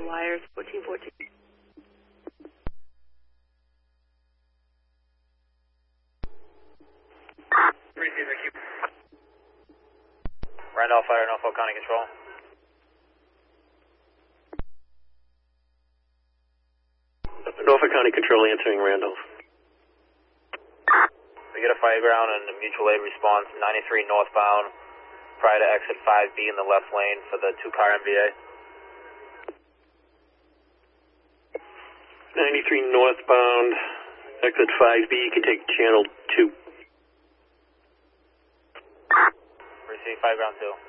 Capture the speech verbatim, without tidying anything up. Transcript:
wires, fourteen fourteen. Receiver Q. Randolph Fire, Norfolk County Control. Norfolk County Control answering Randolph. We get a fire ground and a mutual aid response, ninety-three northbound, prior to exit five B in the left lane for the two-car M V A. ninety-three northbound, exit five B, you can take channel two. Receive fire ground two.